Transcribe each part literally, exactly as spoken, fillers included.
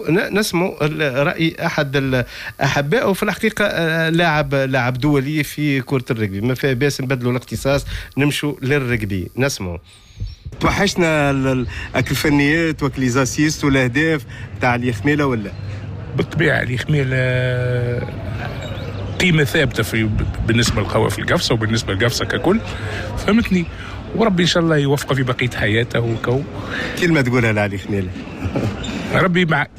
نسمع رأي أحد الأحباء، وفي الحقيقة لاعب لاعب دولي في كرة الرجبي. ما فيها باس نبدلوا الاختصاص نمشوا للرجبي. نسمعوا. توحشنا الفنيات وكليزاسيست والاهداف تاع علي خميله ولا؟ بالطبيعه علي خميله قيمه ثابته في بالنسبه للقوافل القفصه وبالنسبه للقفصه ككل، فهمتني؟ وربي ان شاء الله يوفقه في بقيه حياته وكو. كلمه تقولها لعلي خميله. ربي معك.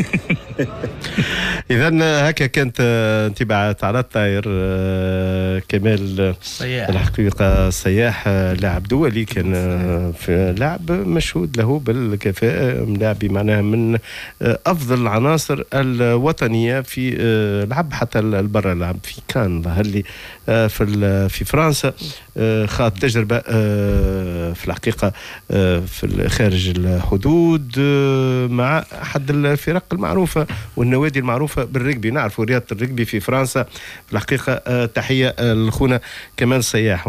اذا هكا كانت انطباعات على الطاير كمال الصياح. الحقيقه الصياح لاعب دولي، كان في لاعب مشهود له بالكفاءه، لاعب معناها من افضل العناصر الوطنيه في لعب حتى البرا، لعب في كان ظهر لي في في فرنسا، خاض تجربه في الحقيقه في خارج الحدود مع احد الفرق المعروفه والنوادي المعروفه بالرجبي. نعرفوا رياضه الرجبي في فرنسا في الحقيقه. تحيه لخونا كمال صياح،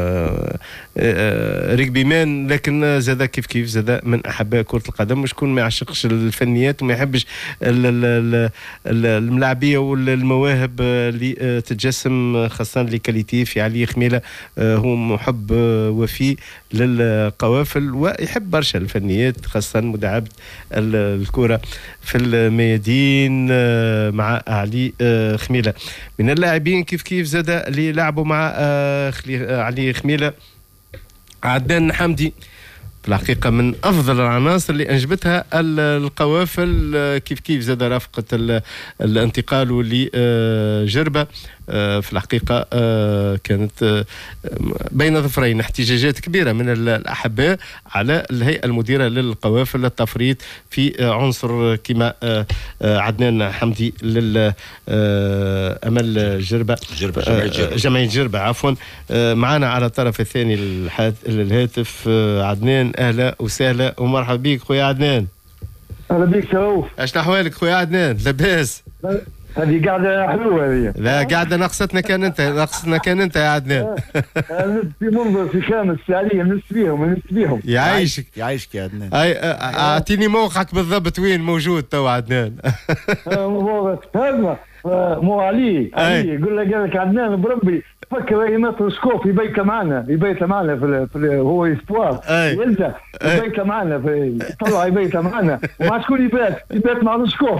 رجبي مان، لكن زاد كيف كيف زاد من احباء كره القدم، وشكون ما يعشقش الفنيات وما يحبش الملاعبيه والمواهب اللي تتجسم، خاصه اللي كاليتي في علي خميله. هو محب وفي للقوافل ويحب برشا الفنيات، خاصه مداعبه الكره في الميادين مع علي خميله. من اللاعبين كيف كيف زاد اللي لعبوا مع علي خميله عدنان حمدي، في الحقيقة من أفضل العناصر اللي أنجبتها القوافل. كيف كيف زاد رافقة الانتقال لجربة، في الحقيقة كانت بين ظفرين احتجاجات كبيرة من الأحباء على الهيئة المديرة للقوافل التفريط في عنصر كما عدنان حمدي للأمل جربة جمعية جربة عفوا. معنا على الطرف الثاني الهاتف عدنان. أهلا وسهلا ومرحبا بك خويا عدنان. أهلا بك شوف. أشنو أحوالك خويا عدنان؟ لاباس؟ هذه قاعدة حلوة هذه. لا قاعدة نقصتنا كان أنت، نقصتنا كان أنت يا عدنان. في منظر في خامس فعليا نست بيهم نست بيهم. يعيشك يعيشك يا عدنان. أي أعطيني موقعك بالضبط وين موجود تو عدنان. هذا مو علي علي يقول لك قال لك عدنان بربي فكر اي ميكروسكوب يبيته معنا يبيته معنا في, في هو اسبوار يلزق يبيته معنا في طلع يبيته معنا وما شكون يبات يبات مع السكوب.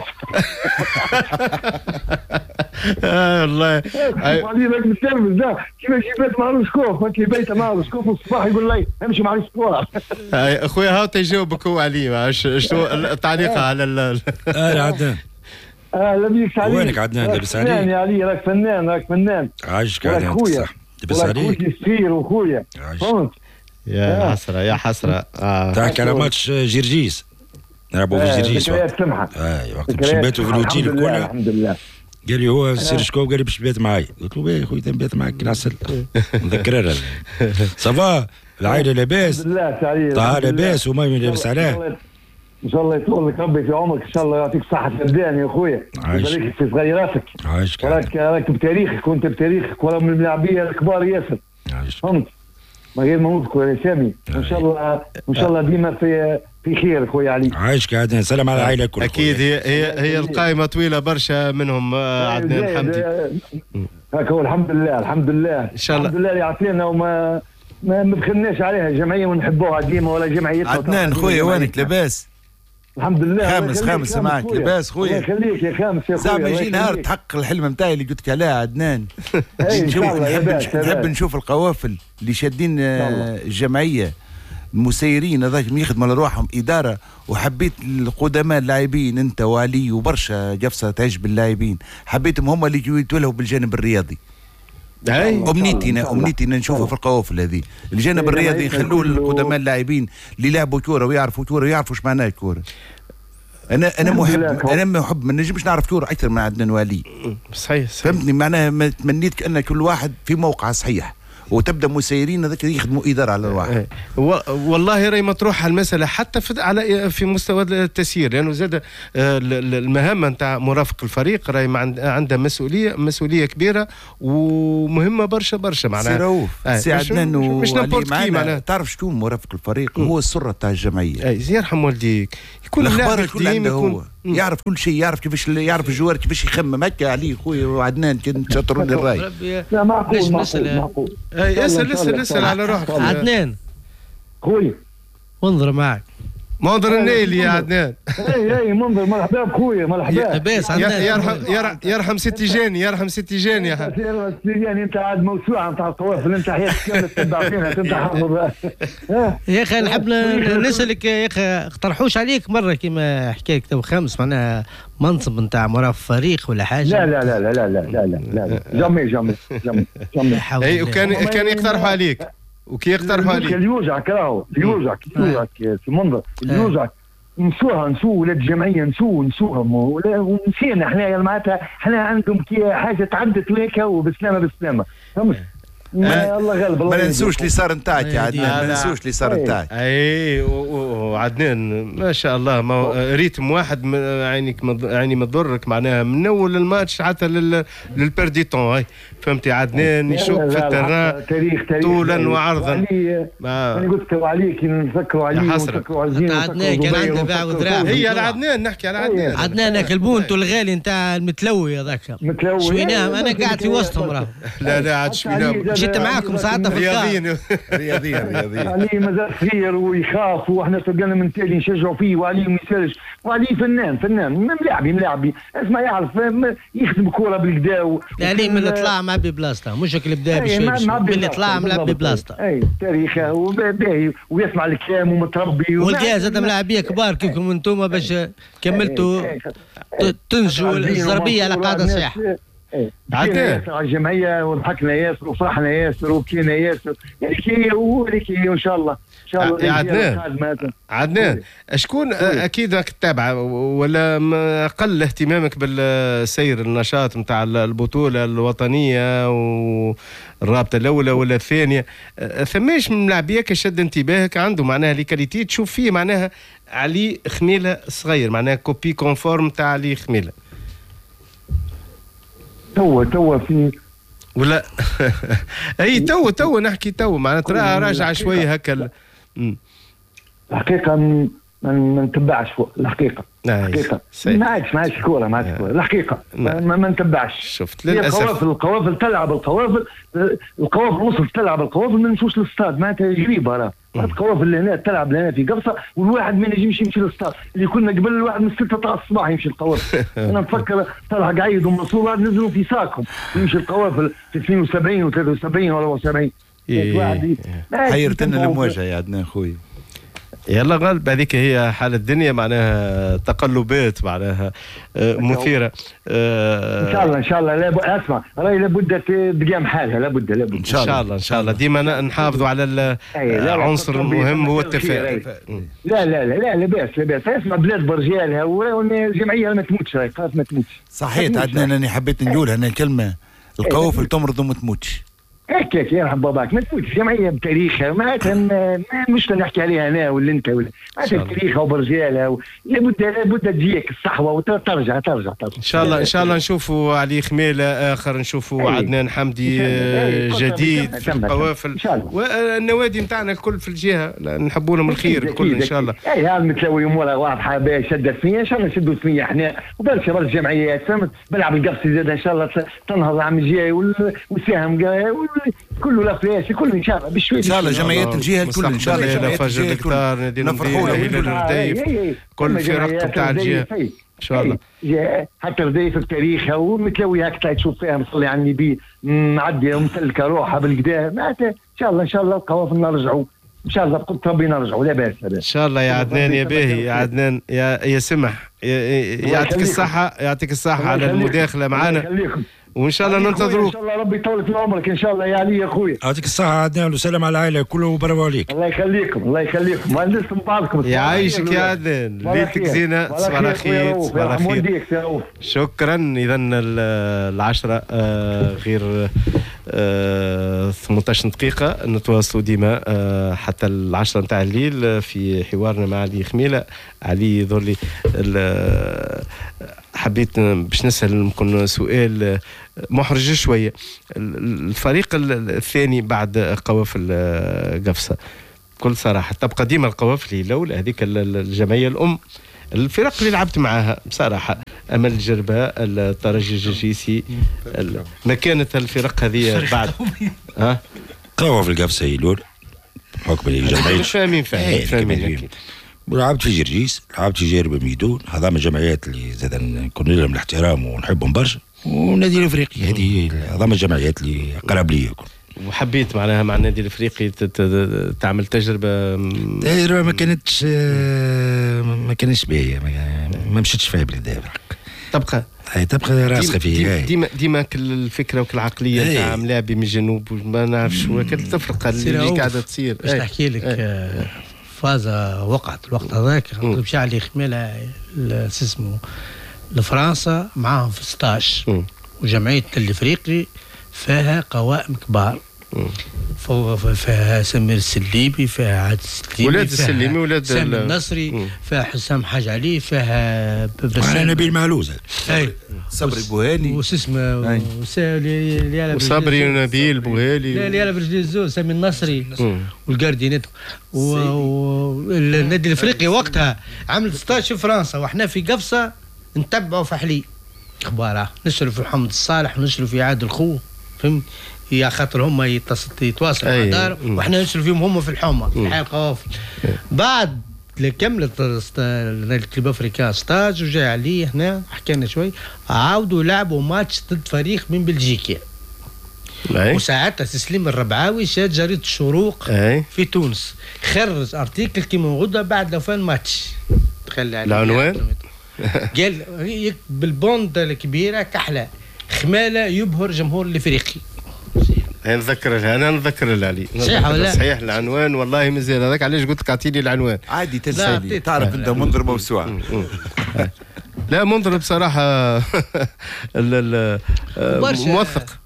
اه والله علي لك مستلمس ده كيفاش يبات مع السكوب هكا يبيته مع السكوب والصباح يقول لي امشي مع الاسبوار. اخويا هاو تجاوبك هو علي شنو التعليق على ال اه عدنان. اهلا بيك علي. وينك عدنان؟ لاباس عليك؟ فنان يا علي راك فنان راك فنان. عايشك عدنان صح. لاباس عليك؟ خويا صغير وخويا فهمت. يا حسره يا حسره. تحكي على ماتش جرجيس نلعبوا في جرجيس. ذكريات سمحه. اي وقت باش نباتوا في الاوتيل وكلها. الحمد لله. قال لي هو سير شكوب قال لي باش تبات معايا، قلت له باهي خويا نبات معاك نعسل. نذكرها صافا العائله لاباس؟ الحمد لله تعالي. طه لاباس ومايمن لاباس علاه؟ ان شاء الله يطول لك ربي في عمرك، ان شاء الله يعطيك صحه الابدان يا اخويا. يبارك في صغيراتك. عايشك. راك راك بتاريخك وانت بتاريخك ولا من الملاعبيه الكبار ياسر. عايشك. فهمت؟ من غير ما نذكر يا سامي. ان شاء الله ان شاء الله ديما في في خير اخويا علي. عايشك يا عدنان. سلام على العائله كلها. اكيد هي هي هي القائمه طويله برشا منهم عدنان حمدي. هكا هو الحمد لله الحمد لله ان شاء الله. الحمد لله اللي يعطينا وما ما بخلناش عليها الجمعيه ونحبوها ديما ولا جمعيتنا. عدنان خويا وينك لاباس؟ الحمد لله. خامس خامس معك لاباس خويا. الله يخليك يا خامس يا خويا. زعما يجي نهار تحقق الحلم نتاعي اللي قلت لك عليها عدنان. نشوف نحب نحب نشوف القوافل اللي شادين الجمعيه المسيرين هذاك يخدموا على روحهم اداره، وحبيت القدماء اللاعبين انت وعلي وبرشا جفصه تعجب اللاعبين، حبيتهم هم اللي يتولوا بالجانب الرياضي. امنيتنا امنيتنا نشوفها في القوافل هذه الجانب الرياضي يخلوه القدماء اللاعبين اللي لعبوا كوره ويعرفوا كوره ويعرفوا ايش معناها الكوره. انا انا محب انا محب ما نجمش نعرف كوره اكثر من عدنان ولي. صحيح فهمتني معناها تمنيت كأن كل واحد في موقع صحيح وتبدا مسيرين هذاك يخدموا اداره على الواحد. والله راهي مطروحه المساله حتى في على في مستوى التسيير، لانه يعني زاد المهمه نتاع مرافق الفريق راهي عندها مسؤوليه مسؤوليه كبيره ومهمه برشا برشا معناها. سي رؤوف سي عدنان مش نابورت كي معناها. تعرف شكون مرافق الفريق؟ هو السره تاع الجمعيه. اي يرحم والديك، يكون الاخبار الكل عنده هو. يعرف كل شيء، يعرف كيفاش، يعرف الجوار كيفاش يخمم هكا عليه خويا وعدنان كان تشطروني الراي. لا معقول معقول معقول. اسال اسال اسال على روحك عدنان خويا. انظر معك منظر النيلي يا عدنان. اي اي منظر. مرحبا بخويا مرحبا. لاباس يرحم يرحم ستي جاني يرحم ستي جاني يا حبيبي. ستي جاني انت عاد موسوعه نتاع القوافل، انت حياتك كامله تتبع فينا انت حافظ. يا اخي نحب نسالك يا اخي، اقترحوش عليك مره كيما حكى لك تو خامس معناها منصب نتاع مرافق فريق ولا حاجه؟ لا لا لا لا لا لا لا لا جامي جامي جامي جامي. اي وكان كان يقترحوا عليك وكي يقترحوا عليك اللي يوجعك راهو اللي يوجعك يوجعك في المنظر اللي يوجعك نسوها نسو ولاد الجمعيه نسو نسوهم ونسينا حنايا معناتها حنا عندهم كي حاجه تعدت وهيك وبسلامه بسلامه فهمت. ما الله غالب ما ننسوش اللي صار نتاعك يا عدنان، ما ننسوش اللي صار نتاعك. اي وعدنان ما شاء الله ما ريتم واحد عينك يعني ما تضرك معناها من اول الماتش حتى للبيرديتون. هاي فهمتي عدنان يشوف في التران طولا وعرضا. انا قلت عليك نفكروا عليه ونفكروا على الزين. عدنان كان عنده باع ودراع. هي على عدنان نحكي على عدنان. عدنان البونتو الغالي نتاع المتلوي هذاك متلوي شويناهم. انا قاعد في وسطهم راهو. لا لا عاد شويناهم جيت معاكم ساعتها في رياضيين رياضيين رياضيين. علي مازال صغير ويخاف واحنا تلقانا من تالي نشجعوا فيه وعلي ما يسالش وعلي فنان فنان ملاعبي ملاعبي اسمع يعرف يخدم كوره بالكدا. علي من اللي طلع مع ببلاصته مش اللي بدا بشوي من اللي طلع ملعب ببلاصته. اي تاريخه وباهي ويسمع الكلام ومتربي والجاي زاد ملاعبيه كبار كيفكم انتم باش كملتوا تنجوا الزربيه على قاعده صحيحه. عدنان على الجمعيه وضحكنا ياسر وفرحنا ياسر وبكينا ياسر يعني كي ولكي وان شاء الله ان شاء الله. عدنان عدنان شكون اكيد راك تتابع ولا قل اهتمامك بالسير النشاط نتاع البطوله الوطنيه والرابطه الاولى ولا الثانيه؟ ثماش من لاعبيك شد انتباهك عنده معناها لي كاليتي تشوف فيه معناها علي خميله صغير معناها كوبي كونفورم تاع علي خميله؟ توا توا في ولا اي توا توا نحكي توا معناتها تراها راجعه شويه هكا. الحقيقه ما نتبعش الحقيقه الحقيقه ما عادش ما عادش كوره ما عادش كوره الحقيقه ما نتبعش. شفت للاسف القوافل القوافل تلعب القوافل القوافل وصلت تلعب القوافل ما نمشوش للستاد معناتها جريبه راه القوافل اللي هنا تلعب لهنا في قفصه والواحد ما ينجمش يمشي للستاد اللي كنا قبل الواحد من ستة تاع الصباح يمشي القوافل. انا نفكر طلع قعيد ومنصور نزلوا في ساكهم يمشي القوافل في اثنين وسبعين وثلاثة وسبعين ولا أربعة وسبعين. حيرتنا المواجهه يا عدنان خويا. يلا غالب هذيك هي حال الدنيا معناها تقلبات معناها مثيره. ان شاء الله ان شاء الله لابد اسمع راهي لابد تقام حالها لابد لابد ان شاء الله ان شاء الله ديما نحافظوا على العنصر المهم هو التفاؤل. لا لا لا لا لاباس لاباس اسمع بلاد برجالها والجمعيه ما تموتش راهي خلاص ما تموتش. صحيت عدنان انا حبيت نقول هنا كلمه القوافل تمرض وما تموتش. هيك هيك يرحم باباك ما تفوتش جمعيه بتاريخها معناتها مش نحكي عليها انا ولا انت ولا معناتها بتاريخها وبرجالها لابد لابد تجيك الصحوه وترجع ترجع ترجع ان شاء الله ان شاء الله نشوفوا علي خميله اخر نشوفوا عدنان حمدي جديد في القوافل والنوادي نتاعنا الكل في الجهه نحبوا لهم الخير الكل ان شاء الله. اي هذا متساوي امورها واضحه باهي شدت فيا ان شاء الله نشدوا فيا احنا وبرشا برشا جمعيات فهمت بلعب القفصي زاد ان شاء الله تنهض عام الجاي والسهم كله لا فلاش كله ان شاء الله بشوي ان شاء الله جمعيات الجهه الكل ان شاء الله جمعيات فجر الكتار نادي النظير الى الرديف كل فرق نتاع الجهه ان شاء الله. حتى رديف بتاريخها ومتلوي هكا تشوف فيها مصلي على النبي معديه ومسلكه روحها بالكدا معناتها ان شاء الله ان شاء الله القوافل نرجعوا ان شاء الله بقدر ربي نرجعوا لا باس ان شاء الله يا عدنان يا باهي يا عدنان يا يا سمح يعطيك الصحه يعطيك الصحه على المداخله معنا وان شاء الله ننتظروك. ان شاء الله ربي يطول في عمرك ان شاء الله يا علي يا خويا. يعطيك الصحة عدنان وسلام على العائلة كله وبرافو عليك. الله يخليكم الله يخليكم ما نسمع بعضكم. يعيشك يا عدنان ليلتك زينة تصبح على خير تصبح على خير. شكرا اذا العشرة آه غير آه ثمانية عشر دقيقة نتواصلوا ديما آه حتى العشرة نتاع الليل في حوارنا مع علي خميلة. علي يظهر لي حبيت باش نسأل يمكن سؤال محرج شوية. الفريق الثاني بعد قوافل قفصة بكل صراحة تبقى ديما القوافل الأولى هذيك الجمعية الأم الفرق اللي لعبت معاها بصراحه امل الجرباء، الترجي الجيسي، مكانه الفرق هذه بعد ها قوافل القفصه يلول حكم الجمعيه مش فاهمين فاهمين فاهمين. لعبت في جرجيس، لعبت في جارب ميدون، هذا من الجمعيات اللي زاد نكون لهم الاحترام ونحبهم برشا. ونادي الافريقي هذه هذا من الجمعيات اللي قرب لي. وحبيت معناها مع النادي الافريقي تعمل تجربه تجربه ما كانتش ما كانتش باهيه، ما مشيتش فيها بالكدا. تبقى هي تبقى راسخه فيه. ديما ديما كل الفكره وكل العقليه تاع ملاعبي من الجنوب ما نعرفش شو كانت تفرق اللي قاعده تصير. باش نحكي لك فازة وقعت الوقت هذاك مشى علي خميله شو اسمه لفرنسا معاهم في ستاش، وجمعيه الافريقي فيها قوائم كبار، فيها سمير السليبي، فيها عاد السليبي، ولاد السليمي، ولاد سامي النصري، فيها حسام حاج علي، فيها نبيل معلوز، اي صبري البوهالي وش اسمه وصبري ونبيل بوهالي، لا اللي يلعب رجلي الزوز سامي النصري والجاردينيت. والنادي الافريقي وقتها عمل ستاج في فرنسا، واحنا في قفصه نتبعوا في حلي اخباره، نشروا في محمد الصالح ونشروا في عادل خو، فهمت؟ يا خاطر هم يتواصلوا مع الدار واحنا نشروا فيهم هم في الحومه في حي القوافل. بعد كملت الكلوب افريكان ستاج وجاي عليه هنا حكينا شوي، عاودوا لعبوا ماتش ضد فريق من بلجيكا. وساعتها تسليم الربعاوي شاد جريده الشروق في تونس خرج ارتيكل كيما موجوده بعد لو فان ماتش، تخلي عليه العنوان قال بالبوند الكبيره كحله خماله يبهر جمهور الافريقي. نذكر انا نذكر علي صحيح ولا صحيح العنوان والله مزيان هذاك علاش قلت لك اعطيني العنوان عادي تنسالي تعرف انت منظر موسوعه. لا منظر بصراحه موثق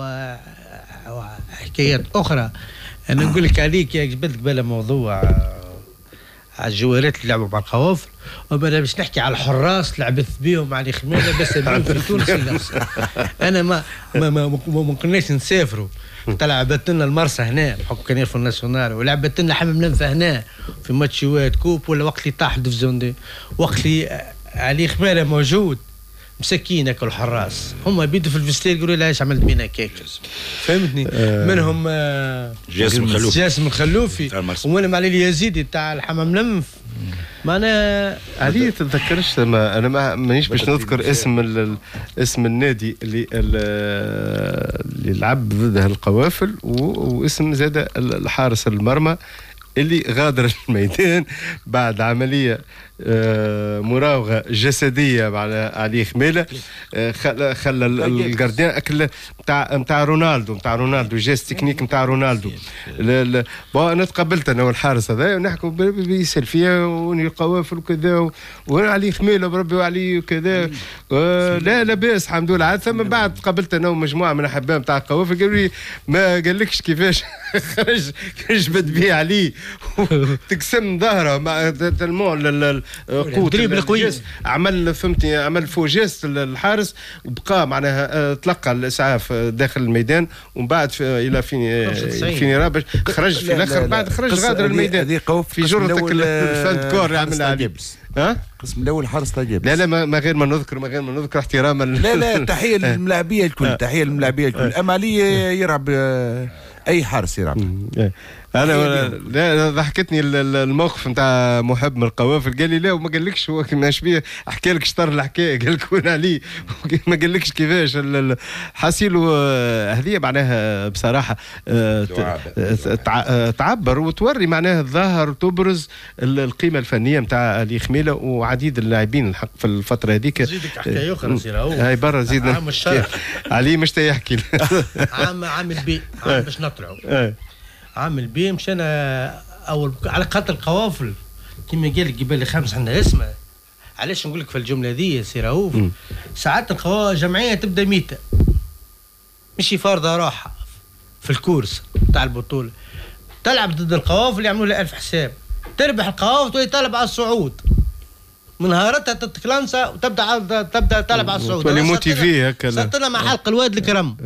وحكايات اخرى. انا نقول لك عليك يا جبت قبل موضوع على الجوارات اللي لعبوا مع القوافل، وانا باش نحكي على الحراس لعبت بيهم على خميله بس في تونس. انا ما ما ما, ما كناش نسافروا، لعبت لنا المرسى هنا بحكم كان في الناسيونال، ولعبت لنا حمام لنفه هنا في ماتشوات كوب، ولا وقت اللي طاح الديفيزيون دي، وقت اللي علي خميله موجود مسكين هكا الحراس هم بيدوا في الفستير يقولوا لا ايش عملت بينا كيك، فهمتني؟ آه منهم آه جاسم الخلوفي جاسم الخلوفي ومنهم علي اليزيدي تاع الحمام لنف. معناها علي تتذكرش انا ما مانيش باش نذكر اسم اسم النادي اللي اللي لعب ضد القوافل، واسم زاد الحارس المرمى اللي غادر الميدان بعد عمليه مراوغه جسديه على علي خميله، خلى الجارديان اكل نتاع نتاع رونالدو نتاع رونالدو جيس تكنيك نتاع رونالدو. انا تقبلت انا والحارس هذا ونحكوا بسيلفيه والقوافل وكذا وعلي خميله بربي وعلي وكذا، لا لاباس الحمد لله. عاد ثم بعد تقابلت انا ومجموعه من الاحباء نتاع القوافل قالوا لي ما قالكش كيفاش خرج جبد بيه عليه تقسم ظهره مع تلمون قوت القوي، عمل فهمتني عمل فوجيست الحارس وبقى معناها تلقى الاسعاف داخل الميدان، ومن بعد الى فيني فيني رابش خرج في الاخر بعد خرج غادر الميدان في جرتك الفانت كور يعملها عليه. ها القسم الاول حارس طيب. لا لا ما غير ما نذكر ما غير ما نذكر احتراما. لا لا تحيه للملاعبيه الكل، تحيه للملاعبيه الكل. اما علي يلعب اي حارس يلعب. انا لا ضحكتني الموقف نتاع محب من القوافل قال لي لا وما قالكش هو كيما شبيه حكى لك شطر الحكايه قال لك وين عليه ما قالكش كيفاش حاسيلو هذه معناها بصراحه تعبر وتوري معناها الظاهر وتبرز القيمه الفنيه نتاع علي خميله وعديد اللاعبين الحق في الفتره هذيك. زيدك حكايه اخرى سي راهو هاي برا زيدنا عام الشرق علي مش يحكي عام عام البي عام باش نطلعوا عامل بيه مشينا اول على خاطر القوافل كيما قال لك قبل خمس عندنا اسمه. علاش نقول لك في الجمله دي سي رؤوف؟ ساعات القوافل جمعيه تبدا ميته مشي فارضه روحها في الكورس تاع البطوله، تلعب ضد القوافل يعملوا لها ألف حساب، تربح القوافل تولي تلعب على الصعود، من نهارتها تتكلنسا وتبدا تبدا تلعب على الصعود. تولي موتيفي هكا. صرت لنا مع حلق الواد الكرم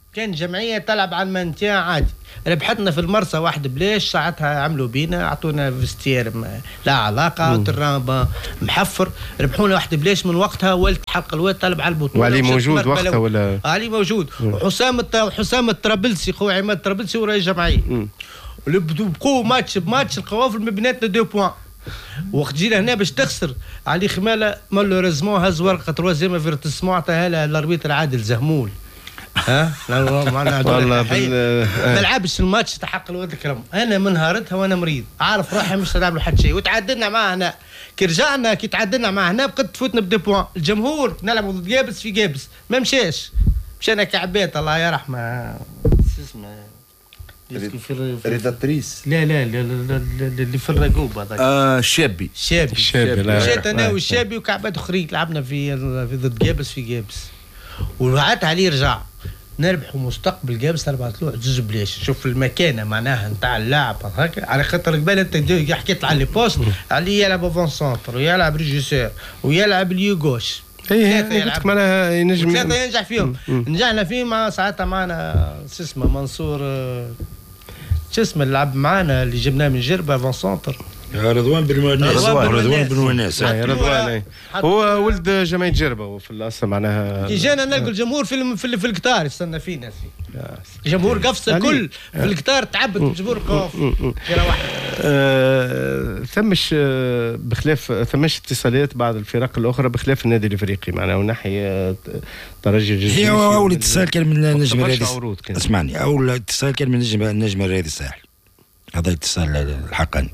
كان جمعيه تلعب على المانتيان عادي. ربحتنا في المرسى واحد بلاش، ساعتها عملوا بينا اعطونا فيستير لا علاقه، ترامبا محفر، ربحونا واحد بلاش. من وقتها ولت حلقه الواد تلعب على البطوله. وعلي موجود وقتها ولا؟ علي موجود، وحسام وحسام الطرابلسي خويا عماد الطرابلسي ورئيس الجمعيه. بقوا ماتش بماتش القوافل من بيناتنا دو بوان. وقت جينا هنا باش تخسر علي خماله مالوريزمون هز ورقه تروازيام فيرتسمون عطاها لها الاربيتر عادل زهمول. ها والله ما لعبش الماتش تحق الواد الكرم. انا من نهارتها وانا مريض عارف روحي مش نلعب له حتى شيء. وتعادلنا معاه هنا، كي رجعنا كي تعادلنا معاه هنا بقت تفوتنا بدي بوان. الجمهور نلعبوا ضد جابس في جابس ما مشاش، مشينا كعبات الله يرحمه شو اسمه رضا التريس. لا لا لا اللي في الرقوب هذاك. اه الشابي الشابي الشابي. مشيت انا والشابي وكعبات اخرين لعبنا في في ضد جابس في جابس. ووعدت عليه رجع نربحوا مستقبل جابس أربعة طلوع زوج بلاش. شوف المكانه معناها نتاع اللاعب هكا، على خاطر قبل انت حكيت على لي بوست عليه يلعب افون سونتر ويلعب ريجيسور ويلعب اليو غوش. اي قلت لك معناها ينجم ثلاثه ينجح فيهم. نجحنا فيه مع ساعتها معنا شو اسمه منصور شو اسمه اللي لعب معنا اللي جبناه من جربه افون سونتر. رضوان بن وناس. رضوان بن وناس. رضوان هو ولد جمعيه جربه وفي الاصل معناها. كي جانا نلقوا الجمهور في في, في القطار يستنى فينا فيه. جمهور قفصه كل في القطار تعبت جمهور قاف. آه ثمش بخلاف ثمش اتصالات بعض الفرق الاخرى بخلاف النادي الافريقي معناها وناحيه ترجي الجزائر. هي اول اتصال كان من النجم الرياضي. اسمعني اول اتصال كان من النجم النجم الرياضي الساحلي. هذا اتصال الحقاني.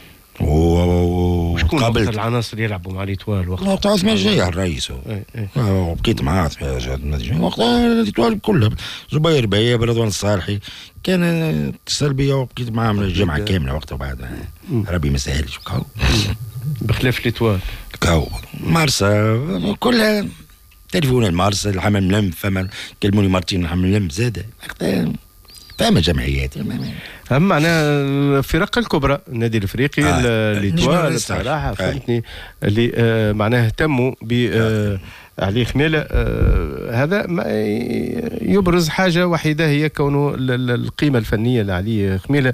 وشكون قابلت العناصر يلعبوا مع ليتوال وقت وقت عثمان جاي الرئيس وبقيت معاه وقتها ليتوال كلها زبير بياب رضوان الصالحي كان اتصل بيا وبقيت معاه من الجمعه كامله وقتها بعد ربي ما سهلش كاو بخلاف ليتوال كاو مارسا كلها تليفون المارسا الحمام ملم فما كلموني مارتين الحمام ملم زاد وقتها فما جمعيات هم معناها الفرق الكبرى النادي الافريقي آه. ليتوال الصراحه فهمتني اللي آه معناها اهتموا ب آه علي خميله آه هذا ما يبرز حاجه وحيده هي كونه القيمه الفنيه لعلي خميله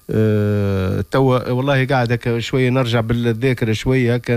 آه توا والله قاعد هكا شويه نرجع بالذاكره شويه هكا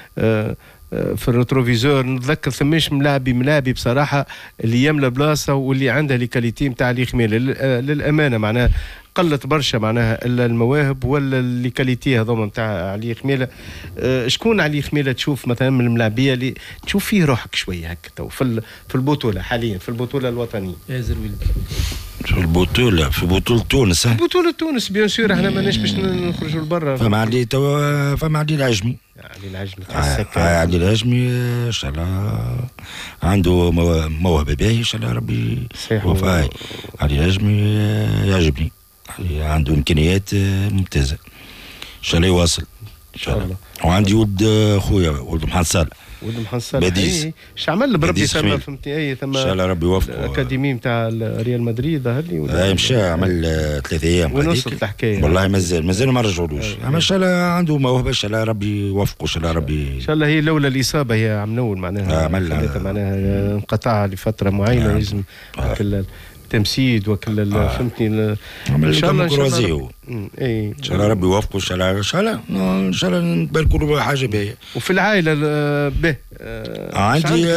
آه في الريتروفيزور نتذكر ثماش ملاعبي ملاعبي بصراحه اللي يملى بلاصه واللي عندها لي كاليتي نتاع علي خميله للامانه معناها قلت برشا معناها المواهب ولا اللي كاليتي هذوما نتاع علي خميله. أه شكون علي خميله تشوف مثلا من الملاعبيه اللي تشوف فيه روحك شويه هكا تو في في البطوله حاليا في البطوله الوطنيه؟ ياسر ولدي في البطوله في بطوله تونس. بطوله تونس بيان سور احنا ماناش باش نخرجوا لبرا. فما علي توا فما علي العجمي. علي العجمي تحسك علي العجمي ان شاء الله عنده موهبه باهيه ان شاء الله ربي يوفقه. علي العجمي يعجبني عنده امكانيات ممتازه ان شاء الله يواصل ان شاء الله. وعندي ولد خويا ولد محمد صالح ولد محمد صالح ايش عمل بربي ثم فهمتني اي ثم ان شاء الله ربي يوفقه الاكاديمي نتاع ريال مدريد هذه اي مشى عمل ثلاثة ايام ونص الحكايه والله مازال مازال ما رجعولوش اما ان شاء الله عنده موهبه ان شاء الله ربي يوفقه ان شاء الله ربي ان شاء الله. هي لولا الاصابه هي عم نول معناها خليتها معناها انقطع لفتره معينه لازم كل تمسيد وكل فهمتني ان شاء الله ان شاء الله اي ان شاء الله ربي يوفقه ان شاء الله ان شاء الله ان شاء الله نباركوا له حاجه باهيه. وفي العائله به عندي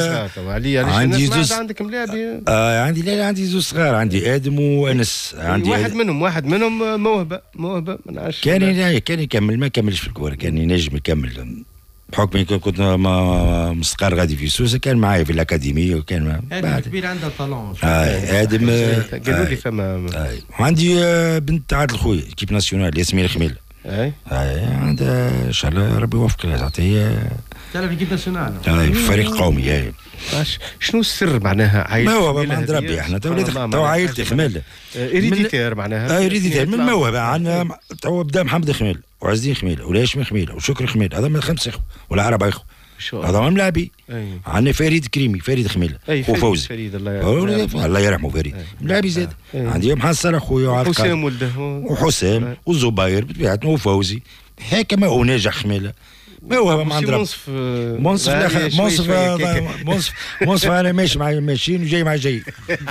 عندي زوج عندك ملاعبي آه عندي لا عندي زوج صغار عندي ادم وانس. عندي واحد منهم واحد منهم موهبه موهبه ما نعرفش كان كان يكمل ما كملش في الكوره كان ينجم يكمل بحكم كنت مصغر غادي في سوسه كان معايا في الاكاديميه وكان ادم كبير عنده طالون. اه ادم قالوا لي فما وعندي بنت عادل خويا كيب ناسيونال ياسمين خميله. اي اي عندها ان شاء الله ربي يوفقها تعطي هي تلعب في كيب ناسيونال اي فريق قومي. اي شنو السر معناها عائلة ما هو عند ربي احنا تو عائلتي خميله اريديتير معناها اريديتير من موهبه عندنا تو بدا محمد خميله وعزين خميله وهاشم خميله وشكر خميله هذا من خمسه اخو والعرب اخو هذا من ملاعبي. عندنا فريد كريمي فريد خميله وفوزي فريد الله يرحمه الله يرحمه فريد ملاعبي زاد. عندي محمد صالح خويا وحسام ولده وحسام والزبير بطبيعتنا وفوزي هكا ما هو ناجح خميله موهبه ما عند ربي. منصف منصف منصف منصف منصف انا ماشي مع ماشيين وجاي مع جاي.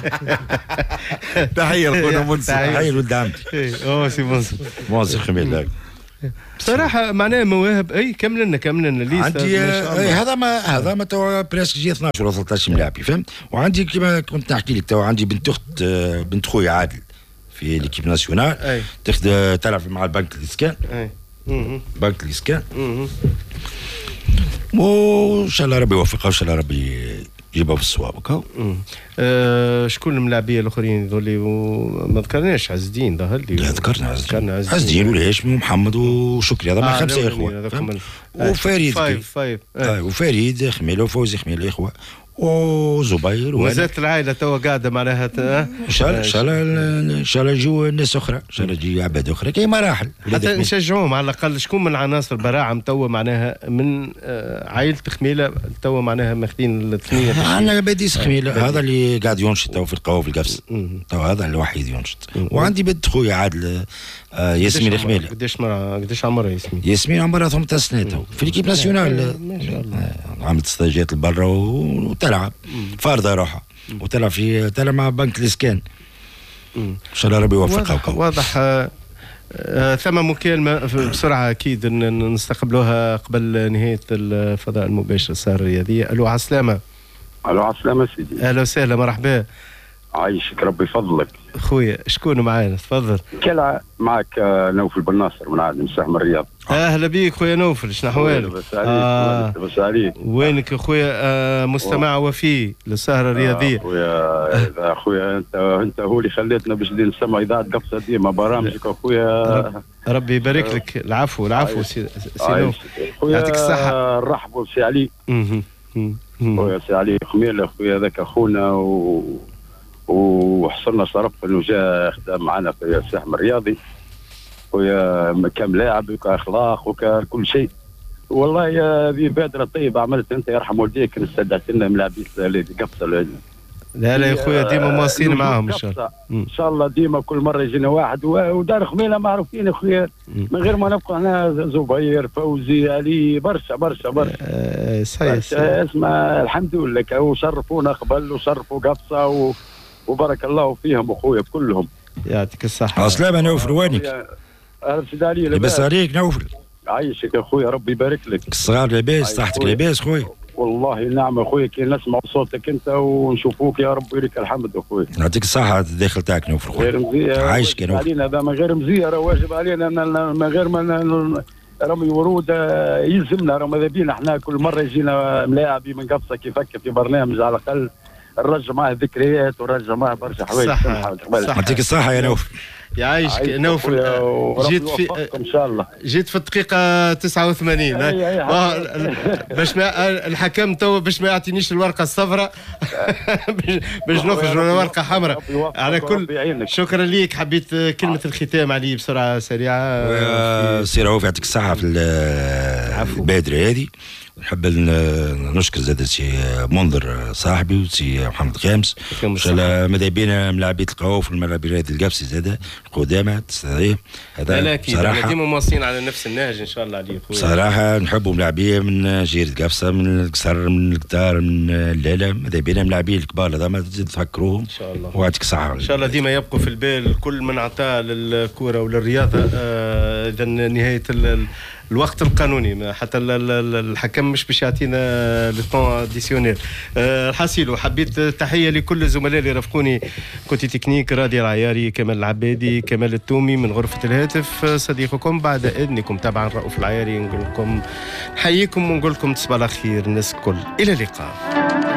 تحيه لخونا منصف. تحيه لولد عمتي. اه سي منصف. منصف خميل. بصراحة معناها مواهب اي كمل لنا كمل لنا ليست. عندي هذا ما هذا ما تو بريسك جي اثناش ولا ثلاثطاش ملاعبي فهمت. وعندي كما كنت نحكي لك تو عندي بنت اخت بنت خويا عادل في ليكيب ناسيونال تاخذ تلعب مع البنك الاسكان. اي بنك الاسكان. وان شاء الله ربي يوفقها وان شاء الله ربي يجيبها في الصواب هكا. أه شكون الملاعبيه الاخرين ذولي ما ذكرناش عز الدين ظهر لي. لا ذكرنا عز الدين عز الدين والهاشمي ومحمد وشكري هذا مع خمسه اخوه وفريد فايف فايف وفريد خميله وفوزي خميله اخوه وزبير وزات العائله توا قاعده معناها ان شاء الله ان شاء الله ان شاء الله يجوا ناس اخرى ان شاء الله يجي عباد اخرى كاين مراحل حتى نشجعوهم على الاقل. شكون من عناصر براعم توا معناها من عائله خميله توا معناها ماخذين الثنيه؟ انا باديس خميله هذا اللي قاعد ينشط تو في القوافل القفص تو هذا الوحيد ينشط. وعندي بنت خويا عادل آه ياسمين خميله. قداش مرة قداش عمرها ياسمين؟ ياسمين عمرها ثمانية سنوات في ليكيب ناسيونال. ما شاء الله عملت استاجات لبرا وتلعب فارضه روحها وتلعب في تلعب مع بنك الاسكان. ان شاء الله ربي يوفقها. واضح آه آه ثم مكالمه بسرعه اكيد نستقبلوها قبل نهايه الفضاء المباشر السهره الرياضيه. الو على السلامه. الو على السلامه سيدي. اهلا وسهلا مرحبا. عايشك ربي يفضلك. خويا شكون معانا تفضل. كلا معك نوفل بن ناصر من عاد مساهم الرياض. اهلا بيك خويا نوفل شنو احوالك؟ بس عليك آه. بس عليك وينك خويا آه مستمع وفي للسهره الرياضيه. خويا خويا انت انت هو اللي خليتنا باش نسمع اذاعه قفصه ديما برامجك اخويا. ربي يبارك لك. العفو العفو سي نوف يعطيك الصحه. نرحبوا بسي علي. خويا سي علي خميل اخويا هذاك اخونا و وحصلنا شرف انه جاء خدام معنا في الساحم الرياضي خويا كملاعب وكاخلاق وكل شيء. والله هذه بادره طيبه عملت انت يرحم والديك استدعت لنا ملاعبين اللي قفصه. لا لا يا خويا ديما مواصلين معاهم ان شاء الله. ان شاء الله ديما كل مره يجينا واحد ودار خميله معروفين اخويا من غير ما نبقى احنا زبير فوزي علي برشا برشا برشا. أه صحيح اسمع الحمد لله وشرفونا قبل وشرفوا قفصه و وبارك الله فيهم اخويا بكلهم. يعطيك الصحة. عسلامة نوفل وينك؟ أهلا سيدي لاباس عليك نوفل؟ عايشك يا اخويا ربي يبارك لك. الصغار لاباس صحتك لاباس خويا؟ والله نعم اخويا كي نسمع صوتك انت ونشوفوك يا رب ولك الحمد اخويا. يعطيك الصحة الداخل تاعك نوفل خويا. غير مزية عايشك يا نوفل. علينا هذا من غير مزية راه واجب علينا من غير ما رمي ورود يلزمنا راه ماذا بينا احنا كل مرة يجينا ملاعبي من قفصة كيف هكا في برنامج على الأقل نرجع معاه ذكريات ونرجع معاه برشا حوايج. يعطيك الصحة يا نوفل. يعيشك نوفل. جيت في ان شاء الله جيت في الدقيقة تسعة وثمانين باش ما الحكم تو باش ما يعطينيش الورقة الصفراء باش نخرج ولا ورقة حمراء. على كل شكرا ليك. حبيت كلمة الختام علي بسرعة سريعة. سي رؤوف يعطيك الصحة في البادرة هذه. نحب نشكر زاد سي منذر صاحبي وسي محمد خامس ان شاء الله ماذا بينا ملاعبيه القوافل الملاعبيه هذه القفصي زاد قدامى تستطيع هذا بصراحه ديما مواصلين على نفس النهج ان شاء الله عليه خويا. صراحه نحبوا ملاعبيه من جيرة قفصه من القصر من القطار من اللاله ماذا بينا ملاعبيه الكبار هذا ما تفكروهم ان شاء الله ويعطيك الصحه ان شاء الله ديما يبقوا في البال كل من عطاء للكره وللرياضه. اذا آه نهايه الوقت القانوني حتى الحكم مش باش يعطينا لو طون اديسيونيل. أه الحصيل وحبيت تحيه لكل الزملاء اللي رافقوني كنت تكنيك رادي العياري كمال العبادي كمال التومي من غرفه الهاتف صديقكم بعد اذنكم طبعا رؤوف العياري نقول لكم نحييكم ونقول لكم تصبحوا على خير الناس الكل. الى اللقاء.